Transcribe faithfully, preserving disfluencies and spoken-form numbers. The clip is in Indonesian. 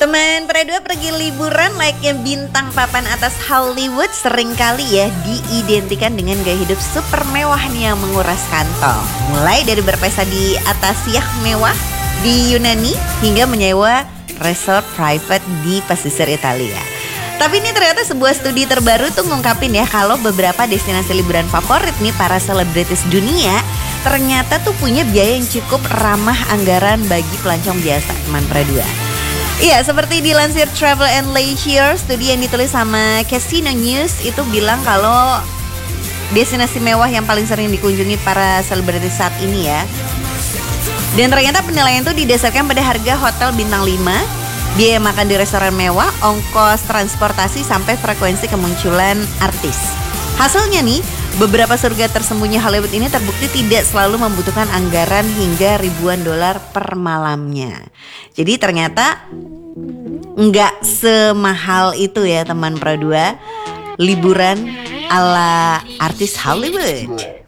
Teman Pradua pergi liburan layaknya bintang papan atas Hollywood seringkali ya diidentikan dengan gaya hidup super mewah nih yang menguras kantong. Mulai dari berpesta di atas yacht mewah di Yunani hingga menyewa resort private di pesisir Italia. Tapi ini ternyata sebuah studi terbaru tuh ngungkapin ya kalau beberapa destinasi liburan favorit nih para selebritis dunia ternyata tuh punya biaya yang cukup ramah anggaran bagi pelancong biasa, teman Pradua. Iya, seperti dilansir Travel and Leisure, studi yang ditulis sama Casino News itu bilang kalau destinasi mewah yang paling sering dikunjungi para selebritis saat ini ya. Dan ternyata penilaian itu didasarkan pada harga hotel bintang lima, biaya makan di restoran mewah, ongkos transportasi sampai frekuensi kemunculan artis. Hasilnya nih, beberapa surga tersembunyi Hollywood ini terbukti tidak selalu membutuhkan anggaran hingga ribuan dolar per malamnya. Jadi ternyata nggak semahal itu ya teman Pradua, liburan ala artis Hollywood.